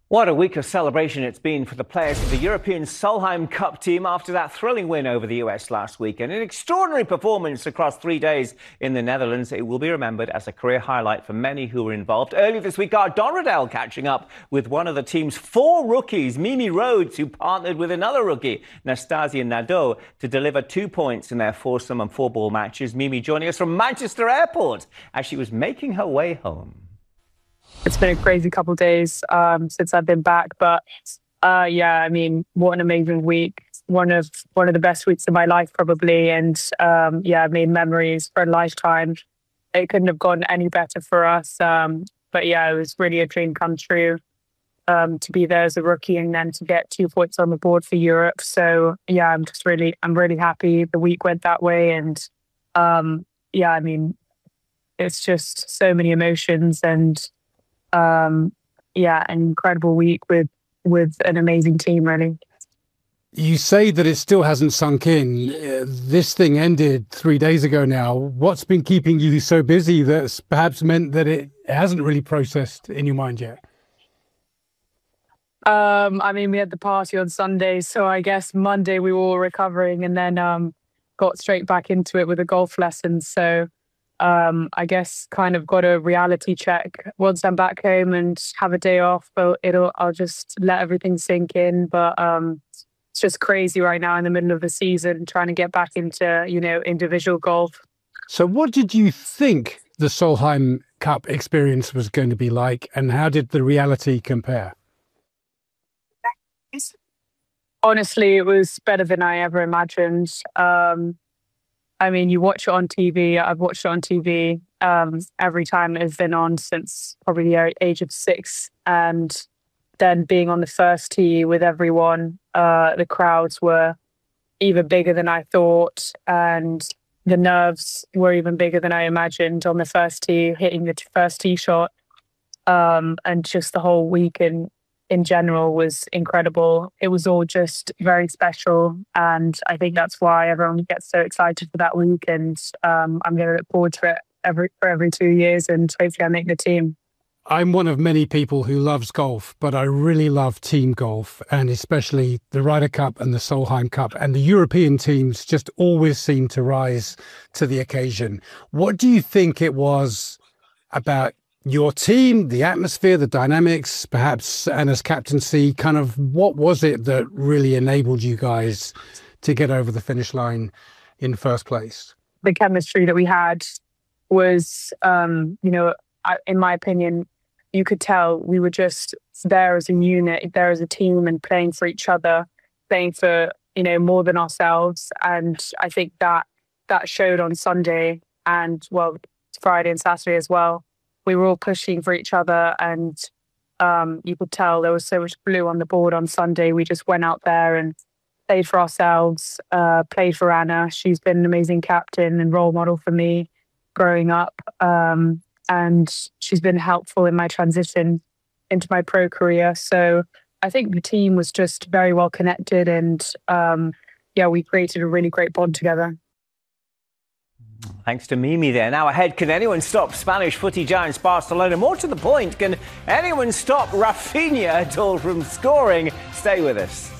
What a week of celebration it's been for the players of the European Solheim Cup team after that thrilling win over the US last weekend. An extraordinary performance across 3 days in the Netherlands. It will be remembered as a career highlight for many who were involved. Earlier this week, our Don Riddell catching up with one of the team's 4 rookies, Mimi Rhodes, who partnered with another rookie, Nastasia Nadeau, to deliver 2 points in their foursome and 4-ball matches. Mimi joining us from Manchester Airport as she was making her way home. It's been a crazy couple of days since I've been back, but yeah, I mean, what an amazing week! One of the best weeks of my life, probably, and yeah, I made memories for a lifetime. It couldn't have gone any better for us. But yeah, it was really a dream come true to be there as a rookie and then to get 2 points on the board for Europe. So yeah, I'm really happy the week went that way, and yeah, I mean, it's just so many emotions and. Yeah, an incredible week with an amazing team, really. You say that it still hasn't sunk in. This thing ended 3 days ago now. What's been keeping you so busy that's perhaps meant that it hasn't really processed in your mind yet? I mean, we had the party on Sunday, so I guess Monday we were all recovering and then got straight back into it with a golf lesson. So I guess kind of got a reality check once I'm back home and have a day off, but I'll just let everything sink in. But it's just crazy right now in the middle of the season, trying to get back into, individual golf. So what did you think the Solheim Cup experience was going to be like, and how did the reality compare? Honestly, it was better than I ever imagined. I mean, you watch it on TV. I've watched it on TV every time it's been on since probably the age of 6. And then being on the first tee with everyone, the crowds were even bigger than I thought. And the nerves were even bigger than I imagined on the first tee, hitting the first tee shot. And just the whole week in general was incredible. It was all just very special, and I think that's why everyone gets so excited for that week. And I'm going to look forward to it every 2 years, and hopefully I make the team. I'm one of many people who loves golf, but I really love team golf, and especially the Ryder Cup and the Solheim Cup, and the European teams just always seem to rise to the occasion. What do you think it was about your team, the atmosphere, the dynamics, perhaps Anna's captaincy, kind of what was it that really enabled you guys to get over the finish line in first place? The chemistry that we had was, in my opinion, you could tell we were just there as a unit, there as a team and playing for each other, playing for, more than ourselves. And I think that showed on Sunday and, well, Friday and Saturday as well. We were all pushing for each other, and you could tell there was so much blue on the board on Sunday. We just went out there and played for ourselves, played for Anna. She's been an amazing captain and role model for me growing up. And she's been helpful in my transition into my pro career. So I think the team was just very well connected, and yeah, we created a really great bond together. Thanks to Mimi there. Now ahead, can anyone stop Spanish footy giants Barcelona? More to the point, can anyone stop Rafinha at all from scoring? Stay with us.